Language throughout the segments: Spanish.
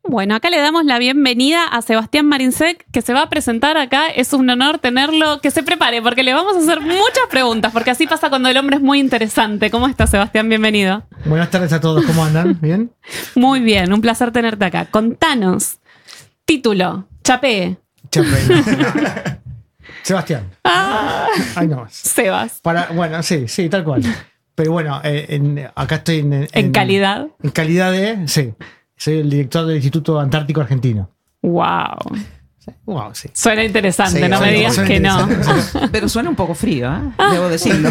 Bueno, acá le damos la bienvenida a Sebastián Marinsek, que se va a presentar acá. Es un honor tenerlo. Que se prepare, porque le vamos a hacer muchas preguntas, porque así pasa cuando el hombre es muy interesante. ¿Cómo estás, Sebastián? Bienvenido. Buenas tardes a todos. ¿Cómo andan? ¿Bien? Muy bien, un placer tenerte acá. Contanos. Título. Chapé. Sebastián. Ay, no más. Sebas. Bueno, sí, tal cual. Pero bueno, acá estoy ¿En calidad? En calidad de... Sí. Soy el director del Instituto Antártico Argentino. Wow. Wow, sí. Suena interesante, Sí, no me digas que no. Pero suena un poco frío, ¿eh? Debo decirlo.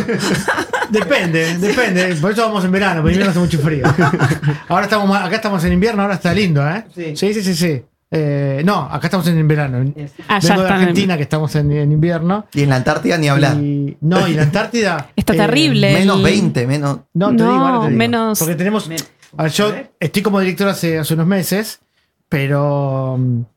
Depende. Por eso vamos en verano, porque en invierno hace mucho frío. Acá estamos en invierno, ahora está lindo, ¿eh? Sí. No, acá estamos en verano. Vengo de Argentina, que estamos en invierno. Y en la Antártida ni hablar. Y la Antártida... Está terrible. Menos 20, menos... No, te digo, ahora te digo. Menos... Porque tenemos... A ver, yo estoy como director hace unos meses, pero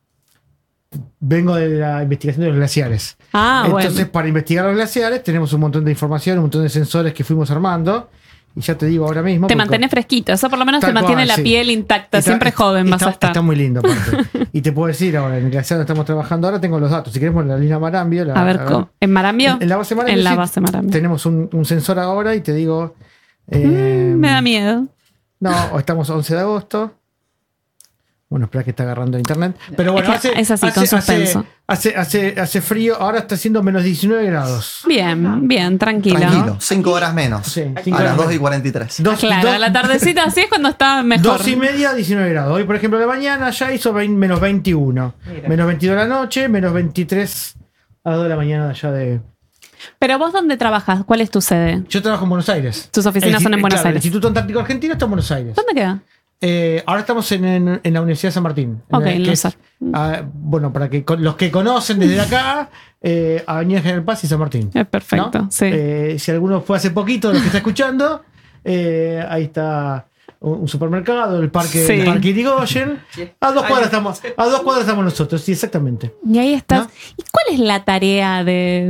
vengo de la investigación de los glaciares. Entonces, para investigar los glaciares tenemos un montón de información, un montón de sensores que fuimos armando. Y ya te digo ahora mismo... Te mantenés fresquito, eso por lo menos te mantiene la piel intacta, siempre joven vas a estar. Está muy lindo, aparte. Y te puedo decir ahora, en el glaciar donde estamos trabajando ahora, tengo los datos. Si queremos la línea Marambio... ¿En Marambio? En la base Marambio. En la base Marambio. Tenemos un sensor ahora y te digo... me da miedo. No, estamos 11 de agosto. Bueno, espera que está agarrando internet. Pero bueno, es así, con suspenso. Hace frío, ahora está haciendo menos 19 grados. Bien, tranquilo. Tranquilo, 5 horas menos. Sí, a las 2:43. Claro, a la tardecita así es cuando está mejor. 2:30, 19 grados. Hoy, por ejemplo, de mañana ya hizo menos 21. Mira. Menos 22 de la noche, menos 23 a las 2 de la mañana de allá de... ¿Pero vos dónde trabajas? ¿Cuál es tu sede? Yo trabajo en Buenos Aires. ¿Tus oficinas son en Buenos Aires? El Instituto Antártico Argentino está en Buenos Aires. ¿Dónde queda? Ahora estamos en la Universidad de San Martín. Ok, en Luzar. Bueno, para que los que conocen desde acá, Avenida General Paz y San Martín. Perfecto, ¿no? sí. Si alguno fue hace poquito, los que está escuchando, ahí está un supermercado, el parque Irigoyen. A 2 cuadras estamos nosotros, sí, exactamente. Y ahí estás. ¿No? ¿Y cuál es la tarea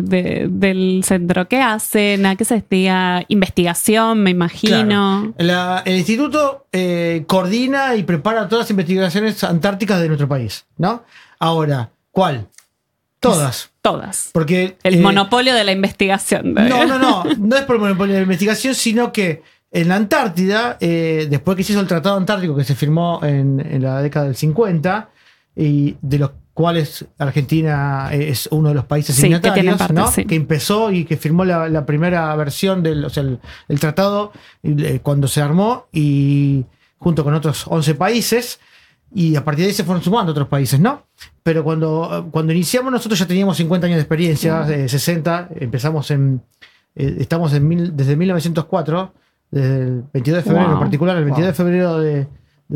del centro? ¿Qué hacen? ¿A qué se dedica? Investigación, me imagino. Claro. El instituto coordina y prepara todas las investigaciones antárticas de nuestro país, ¿no? Ahora, ¿cuál? Todas. Todas. Porque el monopolio de la investigación. No es por el monopolio de la investigación, sino que en la Antártida, después que se hizo el Tratado Antártico que se firmó en la década del 50, y de los cuales Argentina es uno de los países signatarios, que empezó y que firmó la primera versión del el tratado cuando se armó, y junto con otros 11 países, y a partir de ahí se fueron sumando otros países, ¿no? Pero cuando iniciamos nosotros ya teníamos 50 años de experiencia, 60, empezamos estamos desde 1904, desde el 22 de febrero en particular, el 22 de febrero de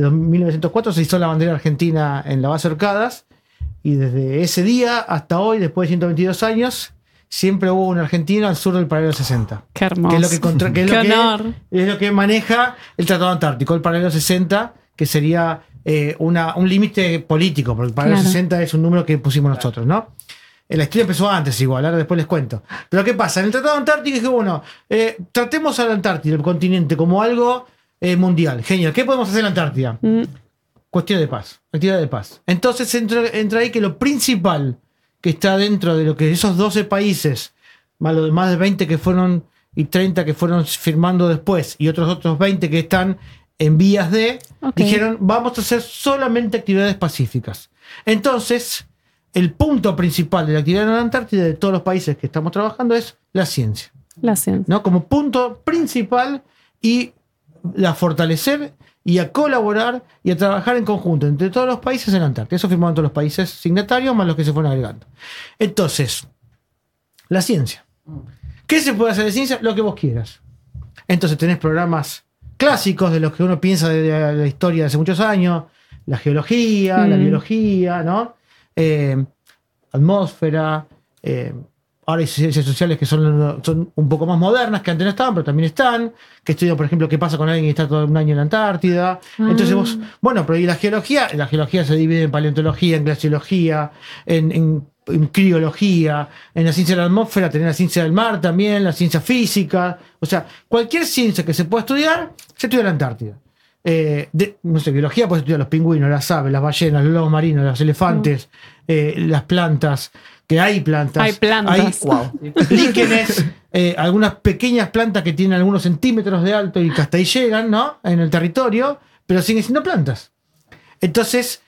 1904 se hizo la bandera argentina en la base Orcadas, y desde ese día hasta hoy, después de 122 años, siempre hubo un argentino al sur del paralelo 60. Qué hermoso. Que es lo que maneja el Tratado Antártico, el paralelo 60, que sería un límite político, porque el paralelo 60 es un número que pusimos nosotros, ¿no? La historia empezó antes igual, ahora después les cuento. Pero ¿qué pasa? En el Tratado Antártico dije, bueno, tratemos a la Antártida, el continente, como algo mundial. Genial. ¿Qué podemos hacer en la Antártida? Cuestión de paz, actividad de paz. Entonces entra ahí que lo principal que está dentro de lo que esos 12 países, más de 20 que fueron y 30 que fueron firmando después, y otros 20 que están en vías de, dijeron, vamos a hacer solamente actividades pacíficas. Entonces, el punto principal de la actividad en la Antártida de todos los países que estamos trabajando es la ciencia. La ciencia. ¿No? Como punto principal, y a fortalecer y a colaborar y a trabajar en conjunto entre todos los países en la Antártida. Eso firmaron todos los países signatarios, más los que se fueron agregando. Entonces, la ciencia. ¿Qué se puede hacer de ciencia? Lo que vos quieras. Entonces tenés programas clásicos de los que uno piensa de la historia de hace muchos años, la geología, la biología, ¿no? Atmósfera, ahora hay ciencias sociales que son un poco más modernas, que antes no estaban, pero también están, que estudian, por ejemplo, qué pasa con alguien que está todo un año en la Antártida. Entonces vos, pero ¿y la geología? La geología se divide en paleontología, en glaciología, en criología, en la ciencia de la atmósfera, tenés la ciencia del mar también, la ciencia física, o sea, cualquier ciencia que se pueda estudiar, se estudia en la Antártida. no sé, biología, puedes estudiar los pingüinos, las aves, las ballenas, los lobos marinos, los elefantes, las plantas, que hay plantas. Hay plantas. Hay líquenes, algunas pequeñas plantas que tienen algunos centímetros de alto y que hasta ahí llegan, ¿no? En el territorio, pero siguen siendo plantas. Entonces,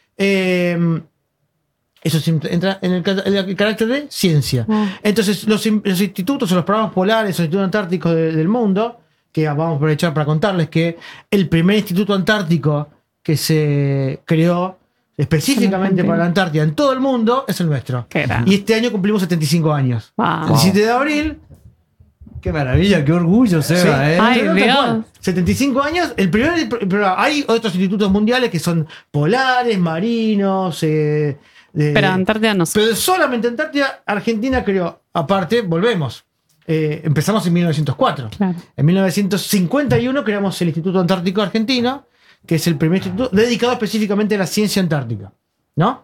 eso entra en el carácter de ciencia. Entonces, los institutos o los programas polares, los institutos antárticos del mundo, que vamos a aprovechar para contarles que el primer instituto antártico que se creó específicamente para la Antártida en todo el mundo es el nuestro. Y este año cumplimos 75 años. Wow. El 17 de abril. Qué maravilla, qué orgullo, Seba, Sí. Ay, Dios. 75 años. Pero hay otros institutos mundiales que son polares, marinos. Pero Antártida no sé. Pero solamente Antártida, Argentina creó. Aparte, volvemos. Empezamos en 1904. Claro. En 1951 creamos el Instituto Antártico Argentino, que es el primer instituto dedicado específicamente a la ciencia antártica, ¿no?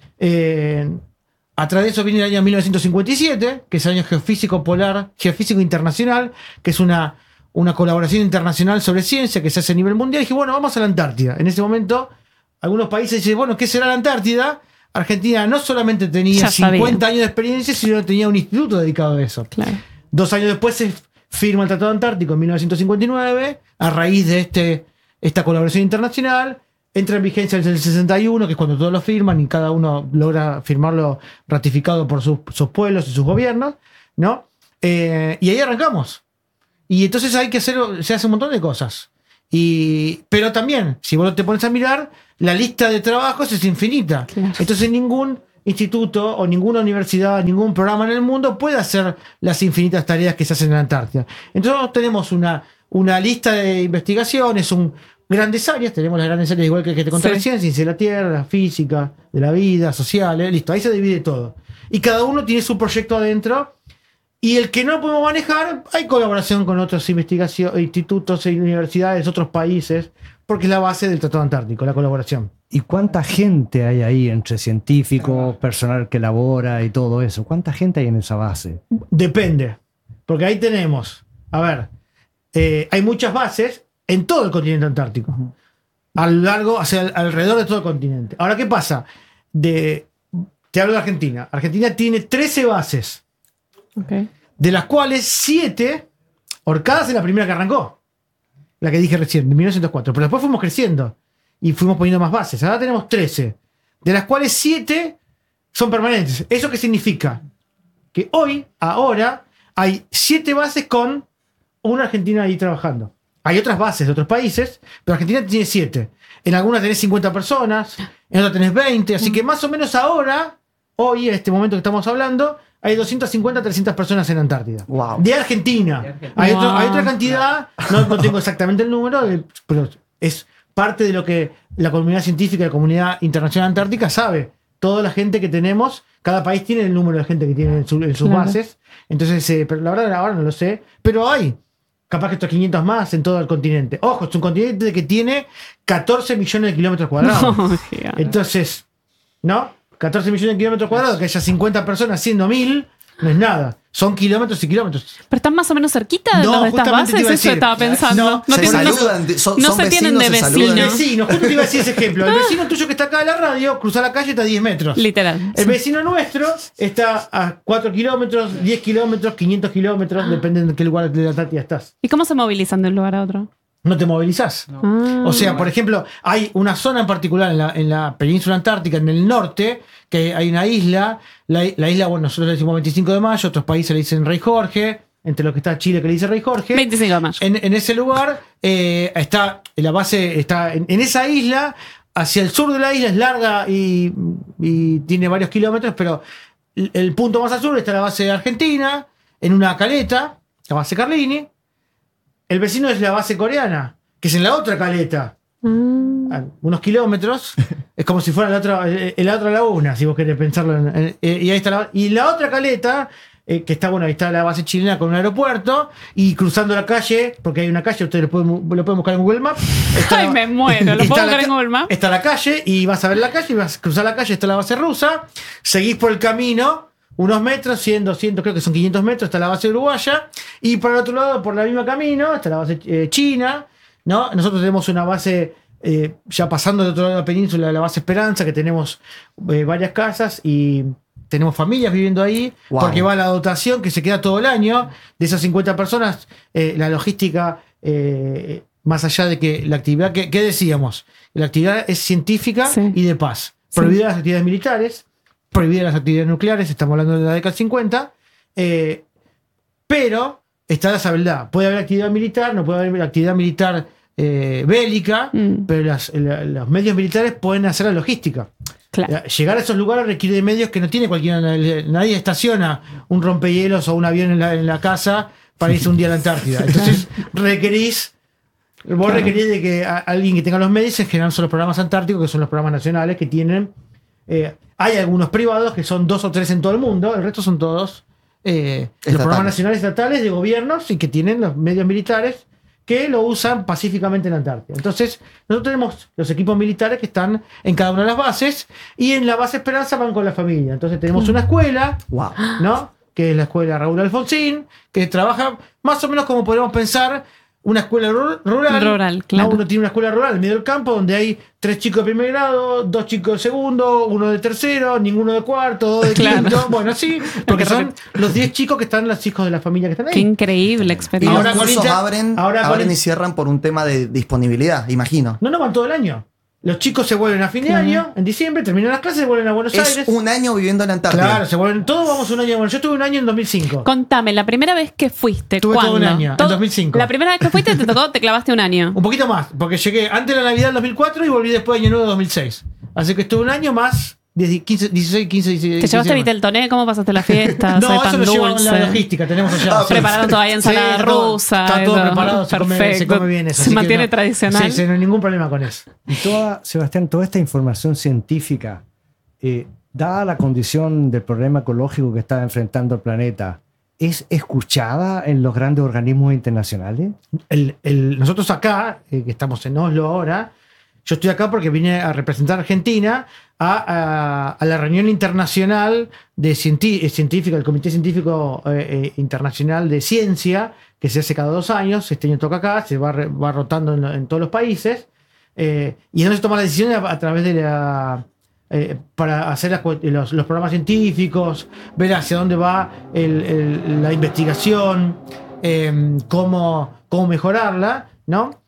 Atrás de eso viene el año 1957, que es el año geofísico polar, geofísico internacional, que es una colaboración internacional sobre ciencia que se hace a nivel mundial. Y dije, bueno, vamos a la Antártida. En ese momento, algunos países dicen, bueno, ¿qué será la Antártida? Argentina no solamente tenía 50 años de experiencia, sino que tenía un instituto dedicado a eso. Claro. 2 años después se firma el Tratado Antártico en 1959, a raíz de esta colaboración internacional. Entra en vigencia el 61, que es cuando todos lo firman y cada uno logra firmarlo ratificado por sus pueblos y sus gobiernos, ¿no? Y ahí arrancamos. Y entonces se hace un montón de cosas. Pero también, si vos te pones a mirar, la lista de trabajos es infinita. Claro. Entonces ningún instituto o ninguna universidad, ningún programa en el mundo puede hacer las infinitas tareas que se hacen en la Antártida. Entonces tenemos una lista de investigaciones, grandes áreas, tenemos las grandes áreas igual que te conté recién, ciencia de la Tierra, la física, de la vida, sociales, listo, ahí se divide todo. Y cada uno tiene su proyecto adentro, y el que no podemos manejar, hay colaboración con otros institutos y universidades, otros países, porque es la base del Tratado Antártico, la colaboración. ¿Y cuánta gente hay ahí entre científicos, personal que elabora y todo eso? ¿Cuánta gente hay en esa base? Depende, porque ahí tenemos, hay muchas bases en todo el continente antártico, alrededor de todo el continente. Ahora, ¿qué pasa? Te hablo de Argentina. Argentina tiene 13 bases, de las cuales 7 Orcadas es la primera que arrancó, la que dije recién, de 1904, pero después fuimos creciendo y fuimos poniendo más bases. Ahora tenemos 13, de las cuales 7 son permanentes. ¿Eso qué significa? Que ahora, hay 7 bases con una Argentina ahí trabajando. Hay otras bases de otros países, pero Argentina tiene 7. En algunas tenés 50 personas, en otras tenés 20, así que más o menos hoy, en este momento que estamos hablando, hay 250, 300 personas en Antártida. Wow. De Argentina. Hay otra cantidad, no tengo exactamente el número, pero es parte de lo que la comunidad científica y la comunidad internacional antártica sabe. Toda la gente que tenemos, cada país tiene el número de gente que tiene en sus bases. Entonces, pero la verdad ahora no lo sé, pero hay capaz que estos 500 más en todo el continente. Ojo, es un continente que tiene 14 millones de kilómetros cuadrados. Entonces, ¿no? 14 millones de kilómetros cuadrados, que haya 50 personas siendo 1000, no es nada. Son kilómetros y kilómetros. Pero están más o menos cerquita de donde estas bases, eso estaba pensando. Se saludan, son se tienen de vecinos. Vecinos, justo te iba a decir ese ejemplo. El vecino tuyo que está acá en la radio, cruza la calle, está a 10 metros. Literal. El vecino nuestro está a 4 kilómetros, 10 kilómetros, 500 kilómetros, depende de qué lugar de la Antártida estás. ¿Y cómo se movilizan de un lugar a otro? No te movilizás. O sea, por ejemplo, hay una zona en particular en la península antártica, en el norte, que hay una isla. La isla, bueno, nosotros le decimos 25 de mayo, otros países le dicen Rey Jorge, entre los que está Chile que le dice Rey Jorge. 25 de mayo. En ese lugar está la base, está en esa isla. Hacia el sur de la isla es larga y tiene varios kilómetros, pero el punto más al sur está la base de Argentina, en una caleta, la base Carlini. El vecino es la base coreana, que es en la otra caleta, a unos kilómetros. Es como si fuera la otra laguna, si vos querés pensarlo. Y ahí está la otra caleta, que está, bueno, ahí está la base chilena con un aeropuerto, y cruzando la calle, porque hay una calle, ustedes lo pueden buscar en Google Maps. Ay, me muero, lo puedo buscar en Google Maps. Está la calle, y vas a ver la calle, y vas a cruzar la calle, está la base rusa, seguís por el camino unos metros, 100, 200, creo que son 500 metros, está la base uruguaya, y por el otro lado, por el mismo camino, está la base china, ¿no? Nosotros tenemos una base, ya pasando del otro lado de la península, la base Esperanza, que tenemos varias casas y tenemos familias viviendo ahí, Wow. porque va la dotación que se queda todo el año. De esas 50 personas, la logística, más allá de que la actividad, ¿qué decíamos? La actividad es científica Sí. y de paz. Sí. Prohibidas las actividades militares, prohibidas las actividades nucleares, estamos hablando de la década del 50, pero está la sabedad. Puede haber actividad militar, no puede haber actividad militar bélica, pero los medios militares pueden hacer la logística. Claro. Llegar a esos lugares requiere de medios que no tiene cualquiera. Nadie estaciona un rompehielos o un avión en la casa para irse un día a la Antártida. Entonces vos requerís de que alguien que tenga los medios. En general son los programas antárticos, que son los programas nacionales que tienen. Hay algunos privados que son 2 o 3 en todo el mundo, el resto son todos los programas nacionales estatales de gobiernos y que tienen los medios militares que lo usan pacíficamente en la Antártida. Entonces, nosotros tenemos los equipos militares que están en cada una de las bases y en la base Esperanza van con la familia. Entonces tenemos una escuela, Wow. ¿no? Que es la escuela Raúl Alfonsín, que trabaja más o menos como podemos pensar una escuela rural. Rural, claro. ¿No? Uno tiene una escuela rural en medio del campo donde hay 3 chicos de primer grado, 2 chicos de segundo, 1 de tercero, ninguno de cuarto, 2 de Claro. quinto. Bueno, sí, porque son los 10 chicos que están, los hijos de la familia que están ahí. Qué increíble Y experiencia. Ahora los con cursos Inter- abren y cierran por un tema de disponibilidad, imagino. No van todo el año. Los chicos se vuelven a fin de año, en diciembre, terminan las clases, se vuelven a Buenos Es Aires. un año viviendo en la Antártida. Claro, se vuelven, todos vamos un año. Bueno, yo estuve un año en 2005. Contame, la primera vez que fuiste, Tuve ¿cuándo? todo un año, en 2005. La primera vez que fuiste te clavaste un año. Un poquito más, porque llegué antes de la Navidad del 2004 y volví después de Año Nuevo de 2006. Así que estuve un año más, 16, 15, 16. ¿Te llevaste Viteltoné? ¿Cómo pasaste las fiestas? No, ¿Hay eso pan lo llevan dulce? la logística, tenemos allá. Sí. Prepararon todavía ensalada está todo- rusa. Está todo eso. preparado, se come bien eso. Se así que mantiene no- tradicional. Sí, no hay ningún problema con eso. Y Sebastián, toda esta información científica, dada la condición del problema ecológico que está enfrentando el planeta, ¿es escuchada en los grandes organismos internacionales? Nosotros acá, que estamos en Oslo ahora, yo estoy acá porque vine a representar a Argentina a la reunión internacional de científica, el Comité Científico Internacional de Ciencia, que se hace cada 2 años. Este año toca acá, se va rotando en todos los países. Y entonces se toma la decisión a través de para hacer los programas científicos, ver hacia dónde va la investigación, cómo mejorarla, ¿no?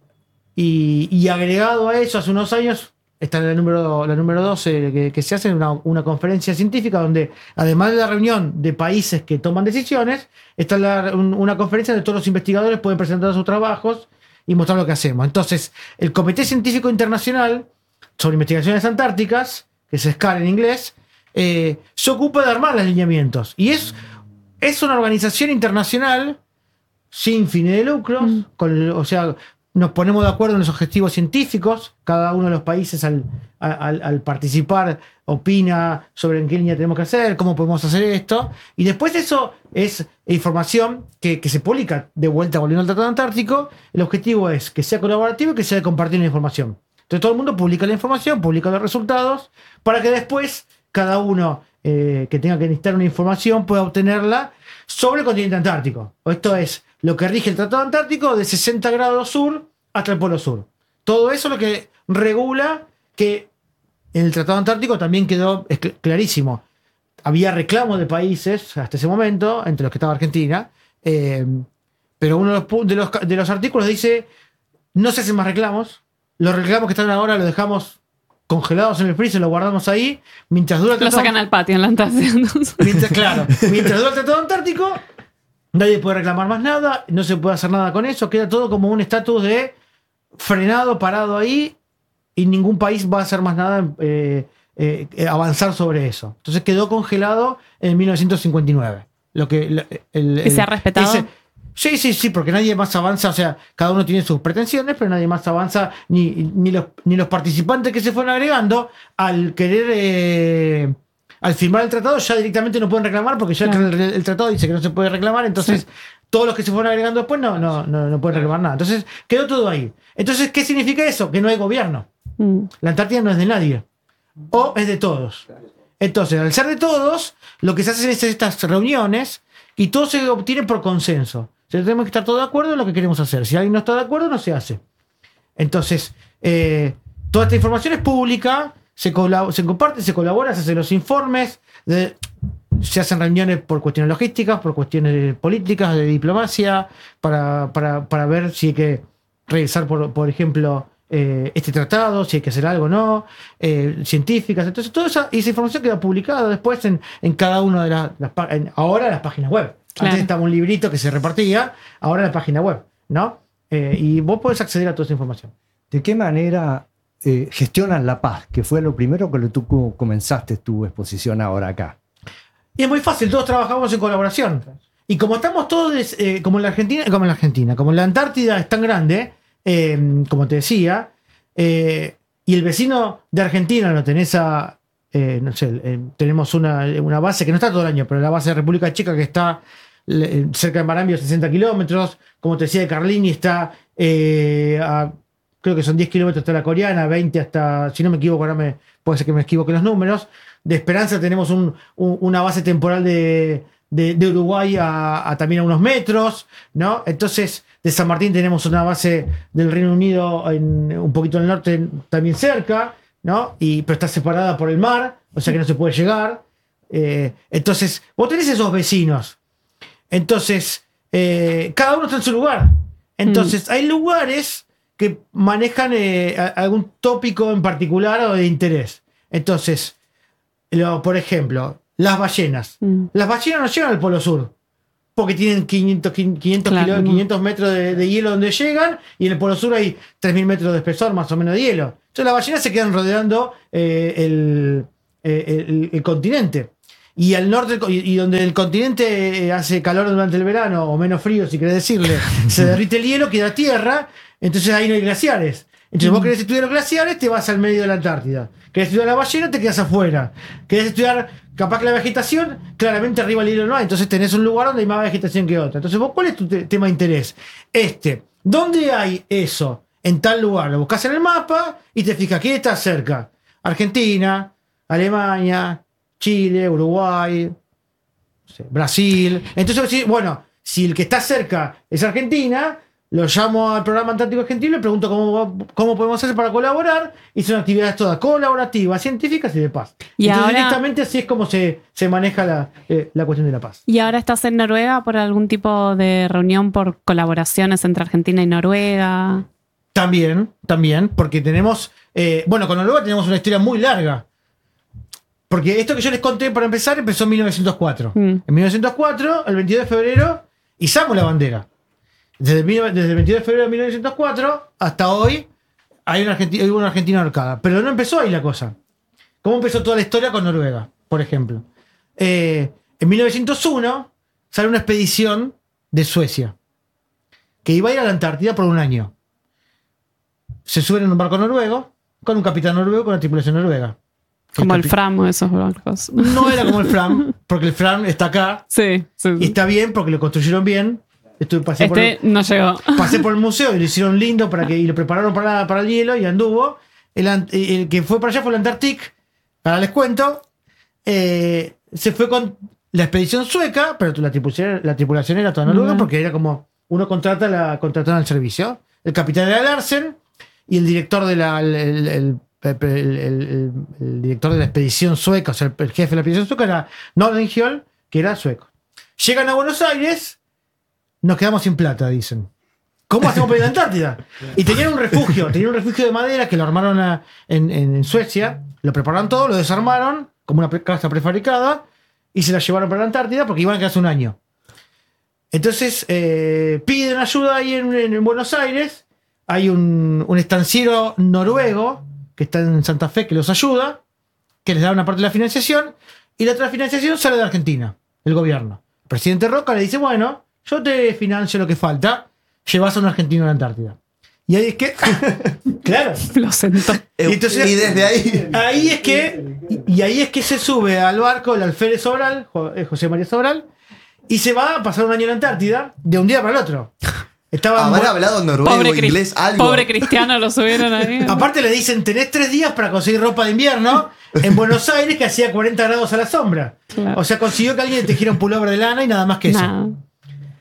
Y agregado a eso, hace unos años, está la número 12 que se hace una conferencia científica donde, además de la reunión de países que toman decisiones, está una conferencia donde todos los investigadores pueden presentar sus trabajos y mostrar lo que hacemos. Entonces, el Comité Científico Internacional sobre Investigaciones Antárticas, que es SCAR en inglés, se ocupa de armar los lineamientos. Y es una organización internacional sin fines de lucros, o sea, nos ponemos de acuerdo en los objetivos científicos, cada uno de los países al participar opina sobre en qué línea tenemos que hacer, cómo podemos hacer esto, y después eso es información que se publica de vuelta volviendo al Tratado Antártico. El objetivo es que sea colaborativo y que sea de compartir la información. Entonces todo el mundo publica la información, publica los resultados, para que después cada uno que tenga que necesitar una información pueda obtenerla sobre el continente antártico. Esto es lo que rige el Tratado Antártico de 60 grados sur hasta el Polo Sur. Todo eso es lo que regula que en el Tratado Antártico también quedó clarísimo. Había reclamos de países hasta ese momento, entre los que estaba Argentina, pero uno de los artículos dice: no se hacen más reclamos, los reclamos que están ahora los dejamos congelados en el freezer, los guardamos ahí, mientras dura el Lo Tratado sacan al patio en la Antártida. mientras dura el Tratado Antártico, nadie puede reclamar más nada, no se puede hacer nada con eso, queda todo como un estatus de frenado, parado ahí, y ningún país va a hacer más nada, avanzar sobre eso. Entonces quedó congelado en 1959. ¿Y se ha respetado? Sí, porque nadie más avanza, o sea, cada uno tiene sus pretensiones, pero nadie más avanza, ni los participantes que se fueron agregando, al querer... al firmar el tratado ya directamente no pueden reclamar, porque ya el tratado dice que no se puede reclamar. Entonces todos los que se fueron agregando después no pueden reclamar nada. Entonces quedó todo ahí. Entonces, ¿qué significa eso? Que no hay gobierno. La Antártida no es de nadie, o es de todos. Entonces, al ser de todos, lo que se hacen es estas reuniones y todo se obtiene por consenso. Tenemos que estar todos de acuerdo en lo que queremos hacer. Si alguien no está de acuerdo, no se hace. Entonces, toda esta información es pública, se comparte, se colabora, se hacen los informes, se hacen reuniones por cuestiones logísticas, por cuestiones políticas, de diplomacia, para ver si hay que revisar, por ejemplo, este tratado, si hay que hacer algo o no, científicas. Entonces, toda esa información queda publicada después en cada una de ahora las páginas web. Claro. Antes estaba un librito que se repartía, ahora la página web, ¿no? Y vos podés acceder a toda esa información. ¿De qué manera gestionan la paz? Que fue lo primero que tú comenzaste tu exposición ahora acá. Y es muy fácil, todos trabajamos en colaboración. Y como estamos todos, como en la Argentina, como en la Antártida es tan grande, como te decía, y el vecino de Argentina lo tenés no sé, tenemos una base que no está todo el año, pero la base de República Checa que está cerca de Marambio, 60 kilómetros, como te decía, de Carlini está creo que son 10 kilómetros hasta la coreana, 20 hasta, si no me equivoco, puede ser que me equivoque los números. De Esperanza tenemos una base temporal de Uruguay también a unos metros, ¿no? Entonces, de San Martín tenemos una base del Reino Unido un poquito en el norte, también cerca, ¿no? Pero está separada por el mar, o sea que no se puede llegar. Entonces, vos tenés esos vecinos. Entonces, cada uno está en su lugar. Entonces, hay lugares que manejan algún tópico en particular o de interés. Entonces, por ejemplo, las ballenas. Las ballenas no llegan al Polo Sur porque tienen 500 metros de hielo donde llegan, y en el Polo Sur hay 3.000 metros de espesor más o menos de hielo. Entonces las ballenas se quedan rodeando el continente. Y al norte, y donde el continente hace calor durante el verano, o menos frío si querés decirle, se derrite el hielo, queda tierra, entonces ahí no hay glaciares. Entonces vos querés estudiar los glaciares, te vas al medio de la Antártida. Querés estudiar la ballena, te quedas afuera. Querés estudiar capaz que la vegetación, claramente arriba el hielo no hay, entonces tenés un lugar donde hay más vegetación que otra. Entonces vos, ¿cuál es tu tema de interés? ¿Dónde hay eso? En tal lugar. Lo buscás en el mapa y te fijas, ¿quién está cerca? Argentina, Alemania, Chile, Uruguay, no sé, Brasil. Entonces, bueno, si el que está cerca es Argentina, lo llamo al programa Antártico Argentino y le pregunto cómo podemos hacer para colaborar, y son actividades todas colaborativas, científicas y de paz. Y entonces ahora, directamente así es como se maneja la cuestión de la paz. ¿Y ahora estás en Noruega por algún tipo de reunión por colaboraciones entre Argentina y Noruega? También, porque tenemos, con Noruega tenemos una historia muy larga. Porque esto que yo les conté para empezar empezó en 1904. En 1904, el 22 de febrero, izamos la bandera. Desde el 22 de febrero de 1904 hasta hoy hubo una Argentina ahorcada. Pero no empezó ahí la cosa. ¿Cómo empezó toda la historia con Noruega, por ejemplo? En 1901 sale una expedición de Suecia que iba a ir a la Antártida por un año. Se suben en un barco noruego con un capitán noruego, con una tripulación noruega. Como el Fram o esos barcos. No era como el Fram, porque el Fram está acá. Sí. Y está bien porque lo construyeron bien. No llegó. Pasé por el museo y lo hicieron lindo y lo prepararon para el hielo y anduvo. El que fue para allá fue el Antarctic. Ahora les cuento. Se fue con la expedición sueca, pero la tripulación era toda noruega, porque era como uno contrataron al servicio. El capitán era Larsen y el director el director de la expedición sueca, o sea, el jefe de la expedición sueca era Nordenskjöld, que era sueco. Llegan a Buenos Aires. Nos quedamos sin plata, dicen. ¿Cómo hacemos para ir a la Antártida? Y tenían un refugio de madera que lo armaron en Suecia, lo prepararon todo, lo desarmaron como una casa prefabricada y se la llevaron para la Antártida porque iban a quedarse un año. Entonces piden ayuda ahí en Buenos Aires. Hay un estanciero noruego que está en Santa Fe que los ayuda, que les da una parte de la financiación, y la otra financiación sale de Argentina, el gobierno. El presidente Roca le dice, bueno, yo te financio lo que falta, llevas a un argentino a la Antártida. Y ahí es que... claro. Lo sentó. Entonces, y desde ahí... Ahí es que se sube al barco el alférez Sobral, José María Sobral, y se va a pasar un año en la Antártida de un día para el otro. ¿Habrá hablado noruego, inglés, algo? Pobre cristiano lo subieron ahí. Aparte le dicen, tenés 3 días para conseguir ropa de invierno en Buenos Aires, que hacía 40 grados a la sombra. Claro. O sea, consiguió que alguien le tejiera un pullover de lana y nada más que eso.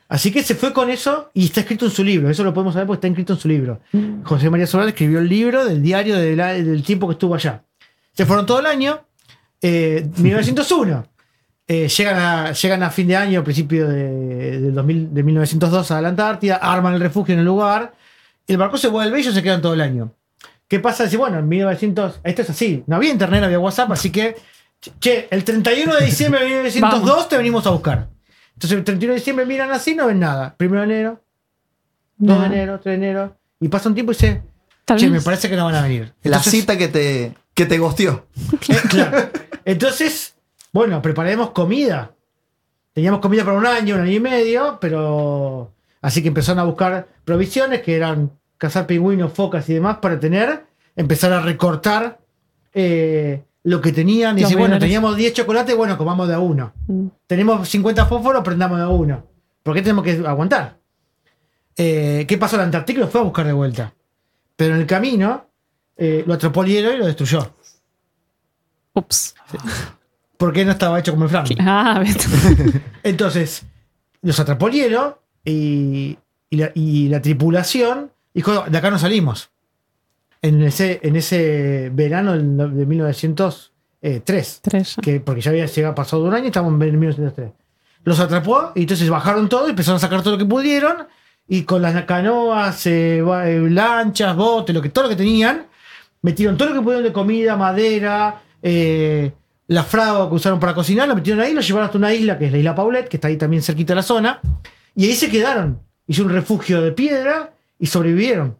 Así que se fue con eso y está escrito en su libro. Eso lo podemos saber porque está escrito en su libro. José María Sobral escribió el libro del diario del tiempo que estuvo allá. Se fueron todo el año. 1901. Llegan a fin de año, principio de 1902 a la Antártida, arman el refugio en el lugar. El barco se vuelve y ellos se quedan todo el año. ¿Qué pasa? Dice, bueno, en 1900... Esto es así. No había internet, no había WhatsApp, así que... el 31 de diciembre de 1902 te venimos a buscar. Entonces el 31 de diciembre miran así, no ven nada. 1 de enero, 2 de enero, 3 de enero. Y pasa un tiempo y dice, me parece que no van a venir. Entonces, la cita que te gosteó. Claro. Entonces, bueno, preparemos comida. Teníamos comida para un año y medio, pero... Así que empezaron a buscar provisiones, que eran cazar pingüinos, focas y demás, para empezar a recortar lo que tenían. Y dice, bueno, teníamos 10 chocolates, bueno, comamos de a uno. Tenemos 50 fósforos, prendamos de a uno. ¿Por qué tenemos que aguantar? ¿Qué pasó? La Antártica lo fue a buscar de vuelta. Pero en el camino lo atrapó el hielo y lo destruyó. Ups. Porque no estaba hecho como el flan. Entonces, los atrapó el hielo y la tripulación dijo, de acá no salimos. En ese verano de 1903. Porque ya había pasado un año y estábamos en 1903. Los atrapó y entonces bajaron todo y empezaron a sacar todo lo que pudieron. Y con las canoas, lanchas, botes, todo lo que tenían, metieron todo lo que pudieron de comida, madera, la fragua que usaron para cocinar, lo metieron ahí, lo llevaron hasta una isla que es la isla Paulet, que está ahí también cerquita de la zona. Y ahí se quedaron. Hicieron un refugio de piedra y sobrevivieron.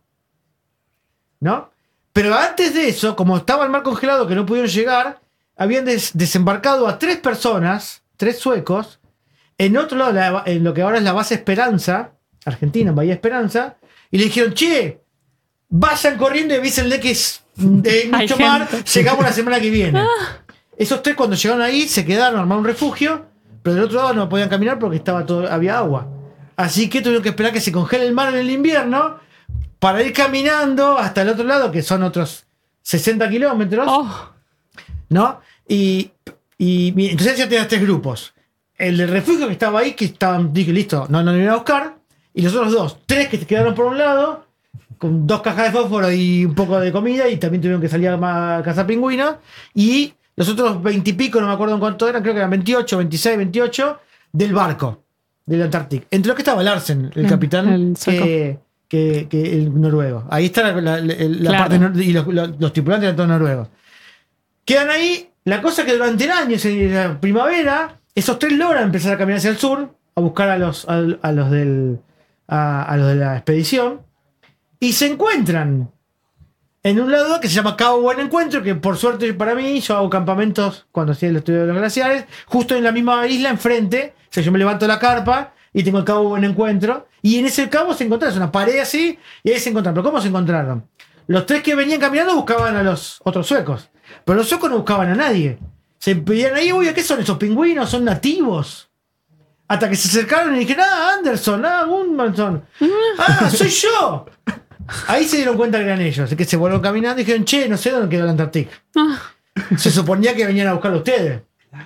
¿No? Pero antes de eso, como estaba el mar congelado que no pudieron llegar, habían desembarcado a 3 personas, 3 suecos, en otro lado, en lo que ahora es la base Esperanza, Argentina, en Bahía Esperanza, y le dijeron, che, vayan corriendo y avísenle que es mucho mar, llegamos la semana que viene. Esos 3 cuando llegaron ahí se quedaron, armaron un refugio, pero del otro lado no podían caminar porque había agua. Así que tuvieron que esperar que se congele el mar en el invierno para ir caminando hasta el otro lado, que son otros 60 kilómetros. ¿No? Y entonces ya tenías 3 grupos. El del refugio que estaba ahí, que estaban, dije, listo, no iban a buscar. Y los otros 3 que se quedaron por un lado, con 2 cajas de fósforo y un poco de comida, y también tuvieron que salir a cazar pingüinos. Y los otros 20 y pico, no me acuerdo en cuánto eran, creo que eran 28, 26, 28, del barco, del Antártico. Entre los que estaba Larsen, el capitán, que el noruego. Ahí está la parte y los tripulantes eran todos noruegos. Quedan ahí. La cosa que durante el año, en la primavera, esos 3 logran empezar a caminar hacia el sur, a buscar a los de la expedición, y se encuentran en un lado que se llama Cabo Buen Encuentro, que por suerte para mí, yo hago campamentos cuando hacía el estudio de los glaciares, justo en la misma isla enfrente. O sea, yo me levanto la carpa y tengo el Cabo Buen Encuentro, y en ese cabo se encontraron, es una pared así, y ahí se encontraron. ¿Pero cómo se encontraron? Los 3 que venían caminando buscaban a los otros suecos, pero los suecos no buscaban a nadie. Se pedían ahí, uy, ¿qué son esos pingüinos? Son nativos. Hasta que se acercaron y dijeron, Anderson, Gudmundsson, soy yo. Ahí se dieron cuenta que eran ellos, así que se volvieron caminando y dijeron, che, no sé dónde quedó la Antártica. Se suponía que venían a buscar a ustedes.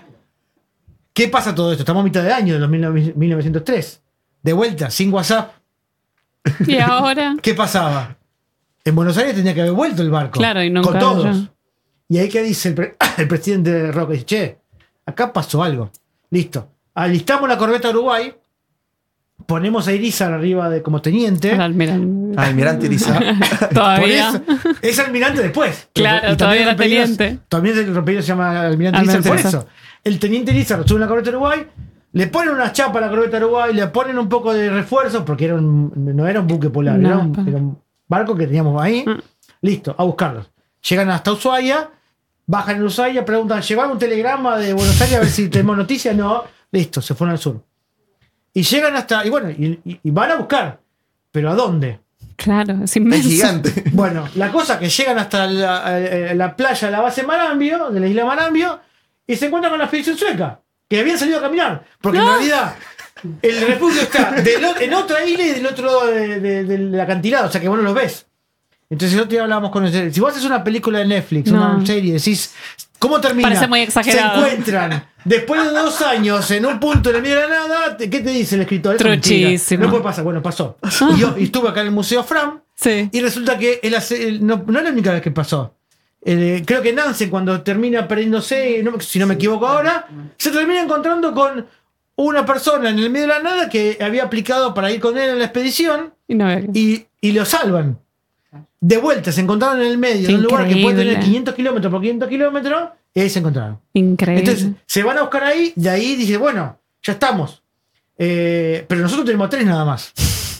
¿Qué pasa todo esto? Estamos a mitad de año de los 1903. De vuelta, sin WhatsApp. ¿Y ahora? ¿Qué pasaba? En Buenos Aires tenía que haber vuelto el barco. Claro, y nunca con todos. ya. Y ahí que dice el presidente de Roca, dice, che, acá pasó algo. Listo. Alistamos la corbeta Uruguay, ponemos a Irizar arriba como teniente. Almirante Irizar. Todavía. Es almirante después. Claro, todavía era teniente. También el rompeño se llama almirante Irizar por eso. El teniente Irizar sube en la corbeta Uruguay, le ponen una chapa a la corbeta Uruguay, le ponen un poco de refuerzo, porque no era un buque polar, era un barco que teníamos ahí. Listo, a buscarlos. Llegan hasta Ushuaia, bajan en Ushuaia, preguntan, ¿llevaron un telegrama de Buenos Aires a ver si tenemos noticias? No, listo, se fueron al sur. Y llegan hasta, y bueno, y van a buscar. ¿Pero a dónde? Claro, es inmenso. Es gigante. Bueno, la cosa que llegan hasta la playa de la base Marambio, de la isla Marambio, y se encuentran con la expedición sueca, que habían salido a caminar. Porque en realidad el refugio está en otra isla y del otro lado del acantilado, o sea que vos no los ves. Entonces el otro día hablábamos con ustedes. Si vos haces una película de Netflix, una serie, decís, ¿Cómo termina? Parece muy exagerado. Se encuentran después de 2 años en un punto en el medio de la nada. ¿Qué te dice el escritor? Eso es mentira. Truchísimo. No puede pasar. Bueno, pasó. Y estuve acá en el Museo Fram Sí. y resulta que no es la única vez que pasó. Creo que Nansen, cuando termina perdiéndose, si no me equivoco ahora, se termina encontrando con una persona en el medio de la nada que había aplicado para ir con él en la expedición Y no veo. y lo salvan. De vuelta, se encontraron en el medio, Qué en un lugar que puede increíble. tener 500 kilómetros por 500 kilómetros, y ahí se encontraron. Increíble. Entonces, se van a buscar ahí, y ahí dice, bueno, ya estamos. Pero nosotros tenemos 3 nada más.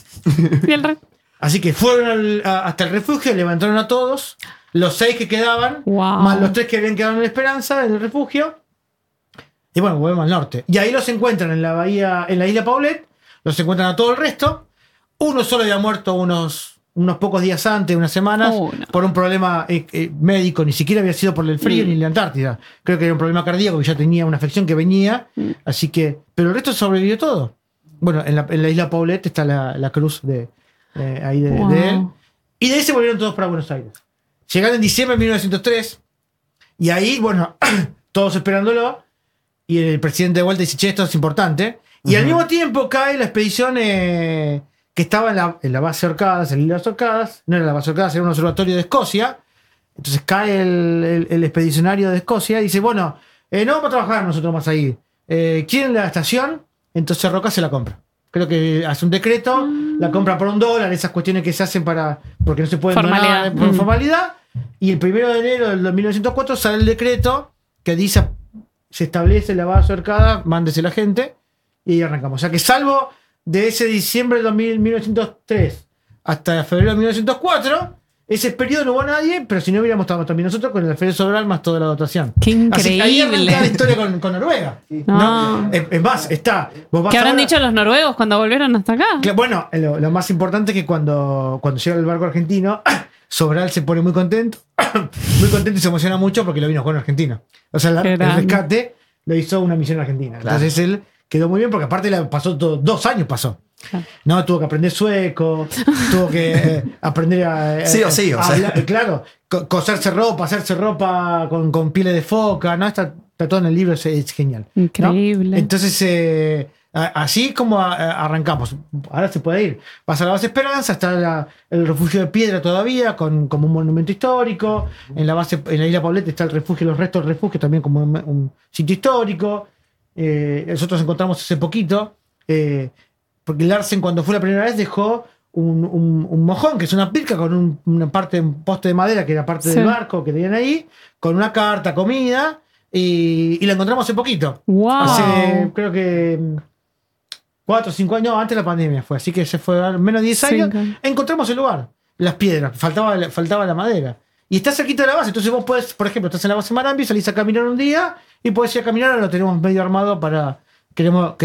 Y el re- Así que fueron hasta el refugio, levantaron a todos, los 6 que quedaban, Wow. más los 3 que habían quedado en la Esperanza, en el refugio. Y bueno, volvemos al norte. Y ahí los encuentran en la bahía, en la isla Paulet, los encuentran a todo el resto. Uno solo había muerto unos pocos días antes, unas semanas, Oh, no. por un problema médico, ni siquiera había sido por el frío ni la Antártida. Creo que era un problema cardíaco, que ya tenía una afección que venía, así que. Pero el resto sobrevivió todo. Bueno, en la isla Paulet está la cruz ahí de Wow. él. Y de ahí se volvieron todos para Buenos Aires. Llegaron en diciembre de 1903, y ahí, bueno, todos esperándolo, y el presidente de vuelta dice, che, esto es importante. Y al mismo tiempo cae la expedición que estaba en la base Orcadas, en la isla de las Orcadas. No era la base Orcadas, era un observatorio de Escocia. Entonces cae el expedicionario de Escocia y dice, bueno, no vamos a trabajar nosotros más ahí. ¿Quieren la estación? Entonces Roca se la compra. Creo que hace un decreto, la compra por $1, esas cuestiones que se hacen porque no se pueden Formalidad. donar por formalidad. Y el 1 de enero del 1904 sale el decreto que dice, se establece la base Orcada, mándese la gente, y ahí arrancamos. O sea que salvo de ese diciembre de 1903 hasta febrero de 1904, ese periodo no hubo nadie, pero si no hubiéramos estado también nosotros con el alférez Sobral más toda la dotación. Qué Así que ahí arranca increíble. la historia con Noruega. No. Es más, está. Vos vas ¿Qué habrán ahora- dicho los noruegos cuando volvieron hasta acá? Bueno, lo más importante es que cuando llega el barco argentino, Sobral se pone muy contento, muy contento y se emociona mucho porque lo vino a jugar en Argentina. O sea, Qué el grande. rescate lo hizo una misión argentina. Claro. Entonces él quedó muy bien porque aparte pasó 2 años pasó. Claro. No, tuvo que aprender sueco, tuvo que aprender a. Sí o sí, o sea. hablar, claro, coserse ropa, hacerse ropa con pieles de foca, ¿no? Está todo en el libro, es genial. ¿no? Increíble. Entonces, así como arrancamos. Ahora se puede ir. Vas a la base Esperanza, está el refugio de piedra todavía, como un monumento histórico. En la isla Paulete está el refugio, los restos del refugio también como un sitio histórico. Nosotros encontramos hace poquito. Porque Larsen, cuando fue la primera vez, dejó un mojón, que es una pirca con un poste de madera que era parte Sí. del barco que tenían ahí, con una carta, comida, y la encontramos hace poquito. Wow. Hace, creo que 4 o 5 años, antes de la pandemia fue, así que se fue menos de 10 años. 5. Encontramos el lugar, las piedras, faltaba la madera. Y está cerquita de la base, entonces vos podés, por ejemplo, estás en la base Marambio, salís a caminar un día y podés ir a caminar, ahora lo tenemos medio armado queremos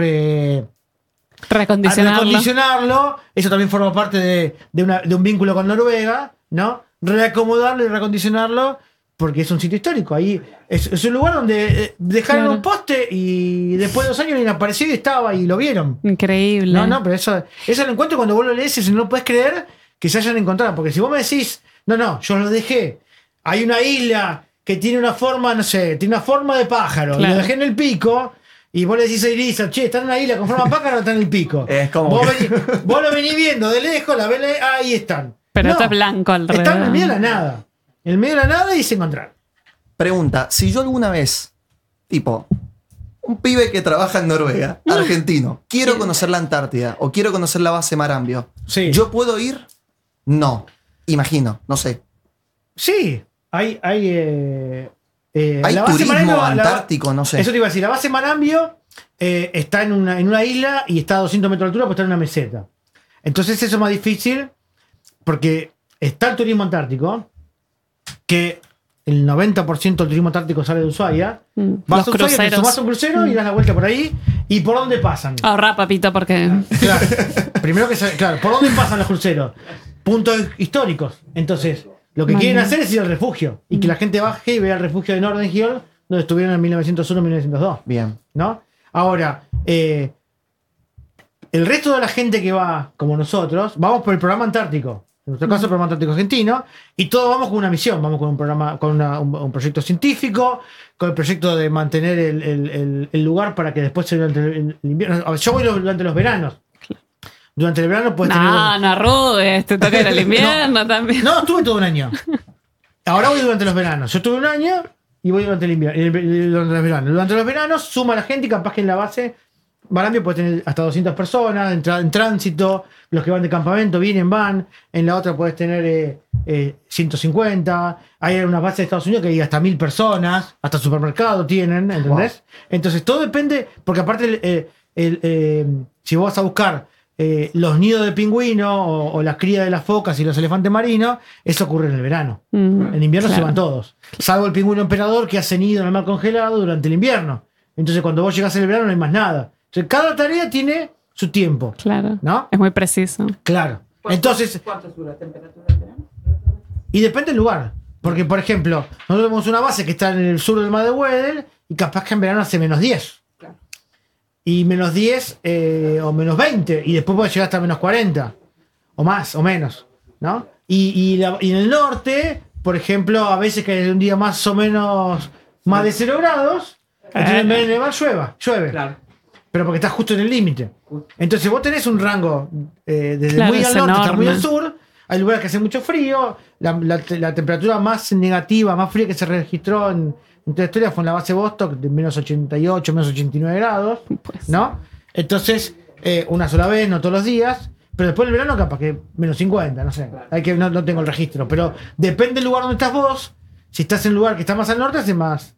Recondicionarlo. recondicionarlo. Eso también forma parte de un vínculo con Noruega, ¿no? Reacomodarlo y recondicionarlo porque es un sitio histórico. Ahí es un lugar donde dejaron Claro. un poste y después de 2 años viene apareció y estaba y lo vieron. Increíble. No, pero eso lo encuentro cuando vos lo lees y no lo puedes creer que se hayan encontrado. Porque si vos me decís, no, yo lo dejé. Hay una isla que tiene una forma, no sé, tiene una forma de pájaro. Y Claro. lo dejé en el pico. Y vos le decís a Elisa, che, está en una isla con forma de pájaro o está en el pico. Es como Vos, que- vos lo venís viendo de lejos, la ves, ahí están. Pero No, esto es blanco alrededor. están en el medio de la nada. En el medio de la nada y se encontraron. Pregunta, si yo alguna vez, tipo, un pibe que trabaja en Noruega, argentino, quiero conocer la Antártida o quiero conocer la base Marambio, Sí. ¿yo puedo ir? No. Imagino, no sé. Sí, hay ¿Hay la base turismo Marambio, antártico? No sé. Eso te iba a decir, la base Marambio está en una isla y está a 200 metros de altura, pues está en una meseta. Entonces eso es más difícil porque está el turismo antártico, que el 90% del turismo antártico sale de Ushuaia. Vas Los a Ushuaia, te cruceros. sumás a un crucero y das la vuelta por ahí. ¿Y por dónde pasan? Ahorra, papito, porque. Claro, primero claro, ¿por dónde pasan los cruceros? Puntos históricos. Entonces, lo que Vale. quieren hacer es ir al refugio y que la gente baje y vea el refugio de Norden Hill, donde estuvieron en 1901-1902. Bien. ¿No? Ahora, el resto de la gente que va, como nosotros, vamos por el programa antártico. en nuestro caso, el Programa Antártico Argentino, y todos vamos con una misión, vamos con un programa, con un proyecto científico, con el proyecto de mantener el lugar para que después durante el invierno. A ver, yo voy durante los veranos. Durante el verano puedes tener. No arrugues, te toca ir al invierno también. No, estuve todo un año. Ahora voy durante los veranos. Yo estuve un año y voy durante el invierno, durante los veranos. Durante los veranos suma la gente y capaz que en la base Marambio puede tener hasta 200 personas en tránsito, los que van de campamento vienen, van. En la otra puedes tener 150. Hay una base de Estados Unidos que hay hasta 1000 personas, hasta supermercado tienen, ¿entendés? Wow. Entonces todo depende, porque aparte si vos vas a buscar los nidos de pingüino o la cría de las focas y los elefantes marinos, eso ocurre en el verano. En invierno se van todos. Salvo el pingüino emperador que hace nido en el mar congelado durante el invierno. Entonces cuando vos llegás en el verano no hay más nada. Entonces cada tarea tiene su tiempo. Claro. ¿No? Es muy preciso. Claro. Entonces, ¿cuánto dura la temperatura del verano? Y depende del lugar. Porque, por ejemplo, nosotros tenemos una base que está en el sur del mar de Weddell y capaz que en verano hace -10. Claro. Y -10 o -20. Y después puede llegar hasta -40. O más, o menos. ¿No? Y en el norte, por ejemplo, a veces que hay un día más o menos más de 0 grados, entonces en vez de nevar llueve. Claro. Pero porque estás justo en el límite. Entonces vos tenés un rango desde muy al norte enorme. hasta muy al sur. Hay lugares que hace mucho frío. La temperatura más negativa, más fría que se registró en toda la historia fue en la base Vostok de -88, -89 grados. Pues. ¿No? Entonces, una sola vez, no todos los días. Pero después del verano capaz que -50, no sé. No tengo el registro. Pero depende del lugar donde estás vos. Si estás en un lugar que está más al norte, hace más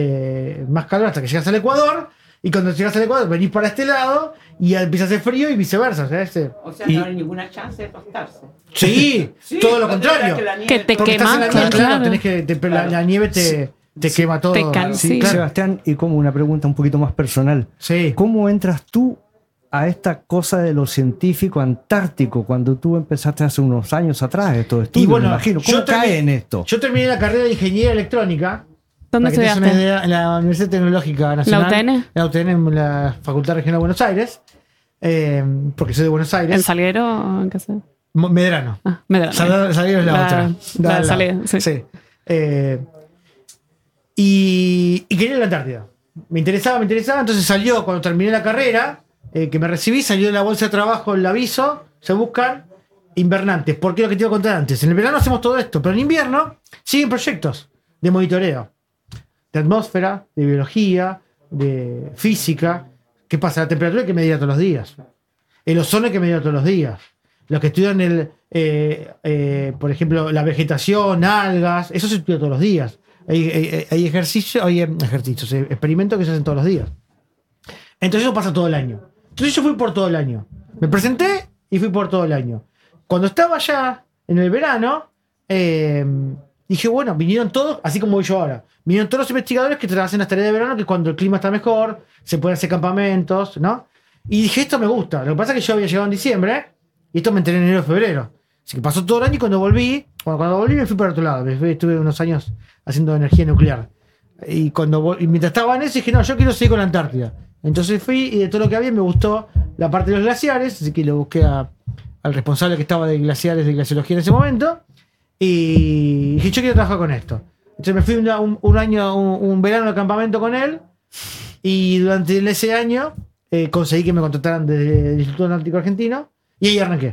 calor hasta que llegas al Ecuador. Y cuando llegas al Ecuador, venís para este lado y empieza a hacer frío y viceversa. ¿Sabes? O sea, no hay ninguna chance de tostarse. Sí, todo lo contrario. Que te Porque quema, estás en la nieve, claro. tenés que, la nieve te quema todo. Sí, claro. Sebastián, y como una pregunta un poquito más personal. Sí. ¿Cómo entras tú a esta cosa de lo científico antártico cuando tú empezaste hace unos años atrás estos estudios? Y bueno, me imagino. ¿Cómo cae en esto? Yo terminé la carrera de Ingeniería Electrónica. ¿Dónde Para que tengas una estudiaste? idea, en la Universidad Tecnológica Nacional. ¿La UTN? La UTN, en la Facultad Regional de Buenos Aires. Porque soy de Buenos Aires. ¿En Salguero? ¿En qué sé? Medrano. Ah, Medrano. Salguero es la otra. La Salguero, sí. Y quería ir a la Antártida. Me interesaba. Entonces salió, cuando terminé la carrera, que me recibí, salió de la bolsa de trabajo el aviso, se buscan invernantes. Porque lo que te iba a contar antes. En el verano hacemos todo esto, pero en invierno siguen proyectos de monitoreo. De atmósfera, de biología, de física. ¿Qué pasa? La temperatura hay que medirla todos los días. El ozono hay que medirlo todos los días. Los que estudian por ejemplo, la vegetación, algas, eso se estudia todos los días. Hay experimentos que se hacen todos los días. Entonces eso pasa todo el año. Entonces yo fui por todo el año. Me presenté y fui por todo el año. Cuando estaba allá en el verano, dije, bueno, vinieron todos, así como voy yo ahora. Vinieron todos los investigadores que hacen las tareas de verano, que cuando el clima está mejor, se pueden hacer campamentos, ¿no? Y dije, esto me gusta. Lo que pasa es que yo había llegado en diciembre, y esto me enteré en enero o febrero. Así que pasó todo el año y cuando volví me fui para otro lado. Estuve unos años haciendo energía nuclear. Y mientras estaba en eso, dije, no, yo quiero seguir con la Antártida. Entonces fui y de todo lo que había me gustó la parte de los glaciares, así que lo busqué al responsable que estaba de glaciares, de glaciología en ese momento. Y dije, yo quiero trabajar con esto. Entonces me fui un verano de campamento con él. Y durante ese año conseguí que me contrataran desde el Instituto Antártico Argentino. Y ahí arranqué.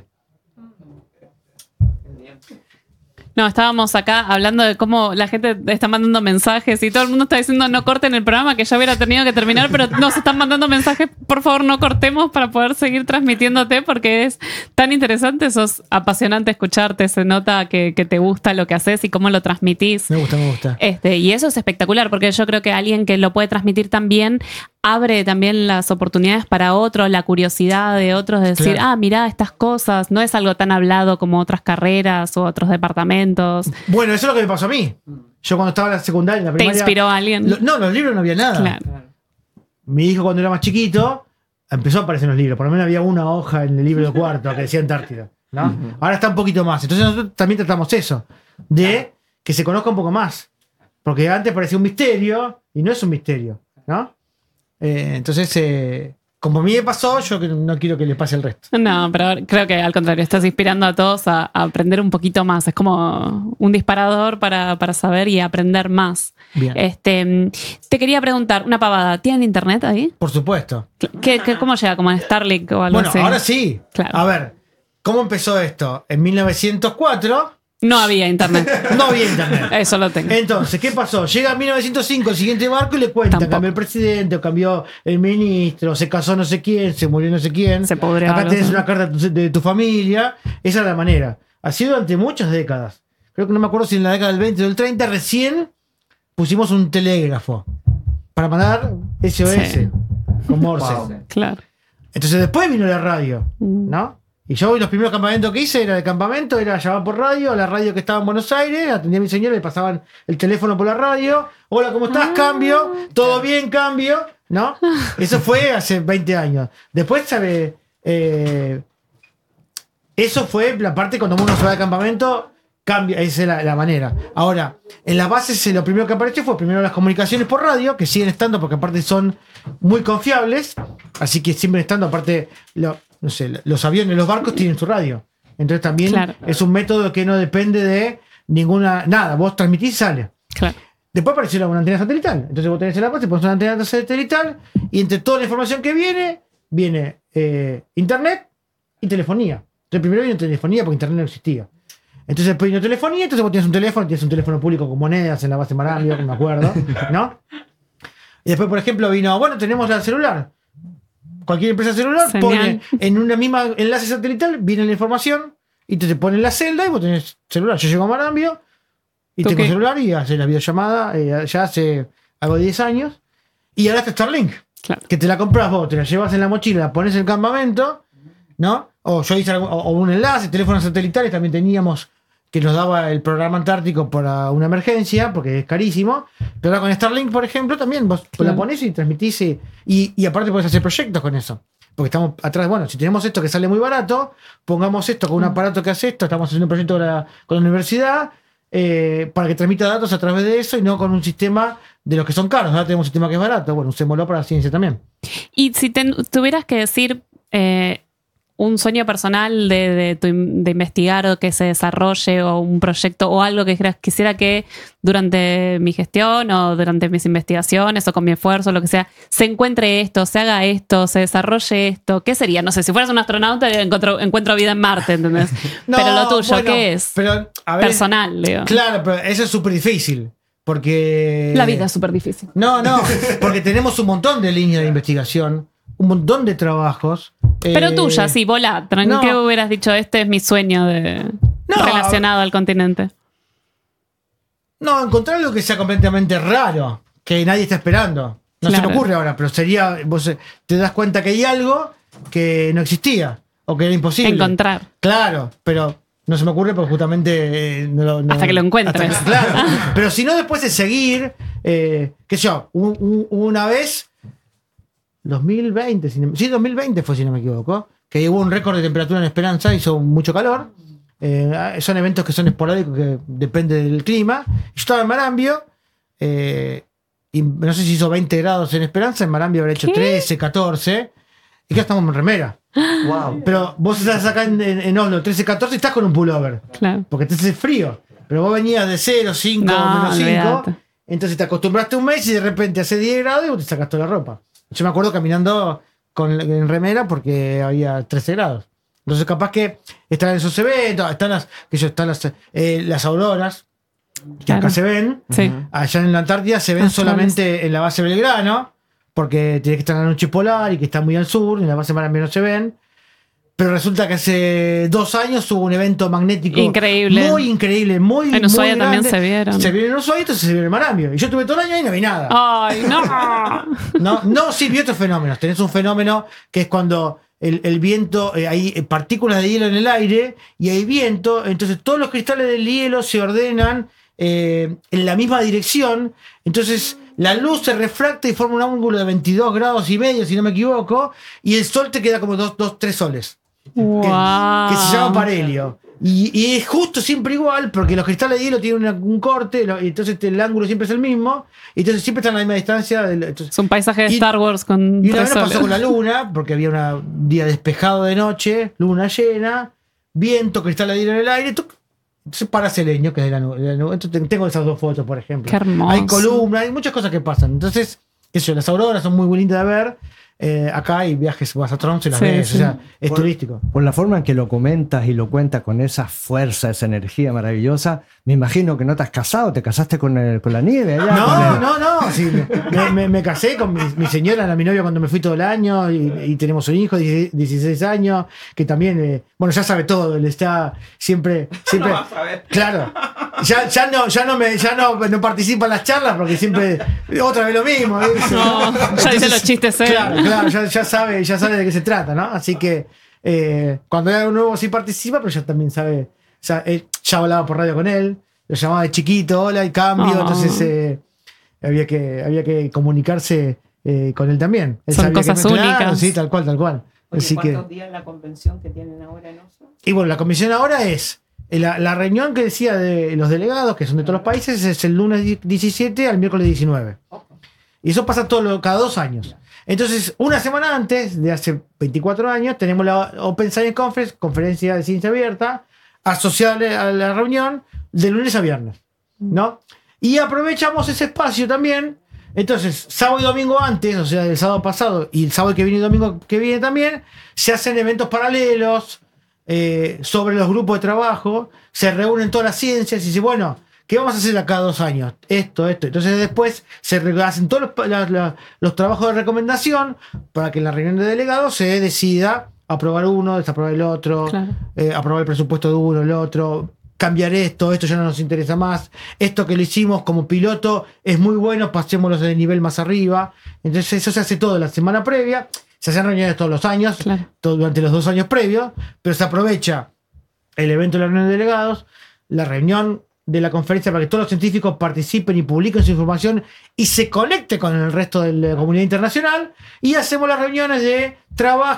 No, estábamos acá hablando de cómo la gente está mandando mensajes y todo el mundo está diciendo no corten el programa, que ya hubiera tenido que terminar, pero nos están mandando mensajes, por favor no cortemos para poder seguir transmitiéndote porque es tan interesante, sos apasionante escucharte, se nota que te gusta lo que haces y cómo lo transmitís. Me gusta. Y eso es espectacular porque yo creo que alguien que lo puede transmitir tan bien abre también las oportunidades para otros, la curiosidad de otros de decir, claro. Mirá estas cosas, no es algo tan hablado como otras carreras o otros departamentos. Bueno, eso es lo que me pasó a mí. Yo cuando estaba en la secundaria, en la primaria... ¿Te inspiró a alguien? Los libros no había nada. Claro. Mi hijo cuando era más chiquito empezó a aparecer en los libros. Por lo menos había una hoja en el libro de cuarto que decía Antártida, ¿no? Uh-huh. Ahora está un poquito más. Entonces nosotros también tratamos eso, de que se conozca un poco más. Porque antes parecía un misterio y no es un misterio, ¿no? Entonces, como a mí me pasó, yo que no quiero que le pase el resto. No, pero creo que al contrario, estás inspirando a todos a aprender un poquito más. Es como un disparador para saber y aprender más. Bien. Te quería preguntar, una pavada, ¿tienen internet ahí? Por supuesto. ¿Cómo llega? ¿Como en Starlink o algo Bueno, así? ahora sí. Claro. A ver, ¿cómo empezó esto? En 1904 No había internet. no había internet. Eso lo tengo. Entonces, ¿qué pasó? Llega 1905 el siguiente barco y le cuenta, Tampoco. cambió el presidente, o cambió el ministro, se casó no sé quién, se murió no sé quién. Se pudrió Acá algo, tenés ¿no? una carta de tu familia. Esa es la manera. Así durante muchas décadas. Creo que no me acuerdo si en la década del 20 o del 30 recién pusimos un telégrafo para mandar SOS Sí. con Morse. Wow. Claro. Entonces después vino la radio, ¿no? Y yo los primeros campamentos que hice era de campamento, era llamar por radio, a la radio que estaba en Buenos Aires, atendía a mi señora, le pasaban el teléfono por la radio. Hola, ¿cómo estás? Cambio. ¿Todo bien? Cambio. ¿No? Eso fue hace 20 años. Después, ¿sabe? Eso fue la parte cuando uno se va de campamento, cambia, esa es la manera. Ahora, en las bases lo primero que apareció fue primero las comunicaciones por radio, que siguen estando porque aparte son muy confiables, así que siempre estando, aparte, no sé, los aviones, los barcos tienen su radio. Entonces también Claro. es un método que no depende de nada, vos transmitís y sale. Claro. Después apareció una antena satelital. Entonces vos tenés en la base, pones una antena satelital y entre toda la información que viene internet y telefonía. Entonces primero vino telefonía porque internet no existía. Entonces después vino telefonía, entonces vos tienes un teléfono público con monedas en la base Marambio, que me acuerdo, ¿no? Y después, por ejemplo, vino, bueno, tenemos la celular. Cualquier empresa celular Genial. pone en una misma enlace satelital, viene la información y te pone en la celda y vos tenés celular. Yo llego a Marambio y ¿Tú tengo qué? celular y hace la videollamada ya hace algo de 10 años. Y ahora está Starlink, Claro. que te la compras vos, te la llevas en la mochila, la pones en el campamento, ¿no? O yo hice o un enlace, teléfonos satelitales también teníamos que nos daba el programa antártico para una emergencia, porque es carísimo. Pero ahora con Starlink, por ejemplo, también vos Claro. la pones y transmitís y aparte podés hacer proyectos con eso. Porque estamos atrás, bueno, si tenemos esto que sale muy barato, pongamos esto con un aparato que hace esto, estamos haciendo un proyecto con la universidad para que transmita datos a través de eso y no con un sistema de los que son caros. Ahora tenemos un sistema que es barato, bueno, usémoslo para la ciencia también. Y si tuvieras que decir un sueño personal de investigar o que se desarrolle o un proyecto o algo que quisiera que durante mi gestión o durante mis investigaciones o con mi esfuerzo, lo que sea, se encuentre esto, se haga esto, se desarrolle esto, ¿qué sería? No sé, si fueras un astronauta encuentro vida en Marte, ¿entendés? No, Pero lo tuyo, bueno, ¿qué es? Pero, a ver, Personal, digo. claro, pero eso es súper difícil. Porque. La vida es súper difícil. No, porque tenemos un montón de líneas de investigación, un montón de trabajos. Pero tuya, sí, volá. no. ¿Qué hubieras dicho? Este es mi sueño relacionado al continente. No, encontrar algo que sea completamente raro, que nadie está esperando. No se Claro. me ocurre ahora, pero sería. Vos te das cuenta que hay algo que no existía o que era imposible. Encontrar. Claro, pero no se me ocurre porque justamente Hasta que lo encuentres. Claro. Pero si no, después de seguir, qué sé yo, una vez. 2020, sí, 2020 fue, si no me equivoco, que hubo un récord de temperatura en Esperanza, hizo mucho calor. Son eventos que son esporádicos, que depende del clima. Yo estaba en Marambio, y no sé si hizo 20 grados en Esperanza, en Marambio habrá hecho ¿Qué? 13, 14, y acá estamos en remera. Wow. Pero vos estás acá en Oslo, 13, 14, y estás con un pullover, Claro. porque te hace frío. Pero vos venías de 0, 5, No, menos 5, olvídate. entonces te acostumbraste un mes y de repente hace 10 grados y vos te sacas toda la ropa. Yo me acuerdo caminando en remera porque había 13 grados. Entonces capaz que están esos eventos, están las auroras, que Claro. acá se ven. Sí. Allá en la Antártida se ven Astrales. solamente en la base Belgrano, porque tiene que estar en la noche polar y que está muy al sur, en la base Marambio no se ven. Pero resulta que hace 2 años hubo un evento magnético Increíble. muy increíble, muy En Ushuaia muy también grande. se vieron. Se vieron en Ushuaia, entonces se vieron en Marambio. Y yo estuve todo el año y no vi nada. ¡Ay, no! No, sí, vi otros fenómenos. Tenés un fenómeno que es cuando el viento, hay partículas de hielo en el aire y hay viento, entonces todos los cristales del hielo se ordenan en la misma dirección, entonces la luz se refracta y forma un ángulo de 22 grados y medio, si no me equivoco, y el sol te queda como 3 soles. Wow. Que se llama parhelio. Y es justo siempre igual, porque los cristales de hielo tienen un corte, y entonces el ángulo siempre es el mismo, y entonces siempre están a la misma distancia. Es un paisaje de Star Wars con y una vez tres nos pasó soles. con la luna, porque había un día despejado de noche, luna llena, viento, cristal de hielo en el aire. Entonces para Seleño, que es de la nube. Entonces tengo esas dos fotos, por ejemplo. Qué hermoso. Hay columnas, hay muchas cosas que pasan. Entonces, qué sé yo, las auroras son muy lindas de ver. Acá hay viajes, vas a Tromsø y las Sí, ves, sí. o sea, es turístico. Por la forma en que lo comentas y lo cuentas con esa fuerza, esa energía maravillosa, me imagino que no te has casado, te casaste con la nieve allá. No. Sí, me casé con mi señora, era mi novia cuando me fui todo el año, y tenemos un hijo de 16 años, que también, bueno, ya sabe todo, él está siempre. No vas a ver. Claro. Ya no participa en las charlas porque siempre otra vez lo mismo. ¿Viste? No, ya dice los chistes, Claro, ya sabe de qué se trata, ¿no? Así que cuando hay algo nuevo sí participa, pero ya también sabe. Ya hablaba por radio con él, lo llamaba de chiquito, hola, y cambio, Oh. entonces había que comunicarse con él también. Él Son sabía cosas claro, únicas. sí, tal cual. Oye, Así que, ¿cuántos días la convención que tienen ahora en Oslo? y bueno, la comisión ahora es la reunión que decía de los delegados, que son de todos los países, es el lunes 17 al miércoles 19. Y eso pasa cada 2 años. Entonces, una semana antes, de hace 24 años, tenemos la Open Science Conference, conferencia de ciencia abierta, asociada a la reunión de lunes a viernes, ¿no? Y aprovechamos ese espacio también. Entonces, sábado y domingo antes, o sea, el sábado pasado y el sábado que viene y domingo que viene también, se hacen eventos paralelos sobre los grupos de trabajo, se reúnen todas las ciencias y dice, bueno, ¿qué vamos a hacer cada 2 años? Esto. Entonces después se hacen todos los trabajos de recomendación para que en la reunión de delegados se decida aprobar uno, desaprobar el otro, Claro. aprobar el presupuesto de uno, el otro, cambiar esto ya no nos interesa más, esto que lo hicimos como piloto es muy bueno, pasémoslo de nivel más arriba. Entonces eso se hace todo la semana previa, se hacen reuniones todos los años, Claro. durante los 2 años previos, pero se aprovecha el evento de la reunión de delegados, la reunión de la conferencia para que todos los científicos participen y publiquen su información y se conecte con el resto de la comunidad internacional, y hacemos las reuniones de trabajo